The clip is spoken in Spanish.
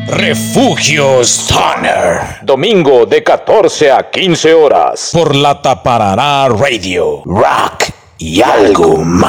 Refugio Stoner. Domingo de 14 a 15 horas. Por la Taparará Radio. Rock y algo más.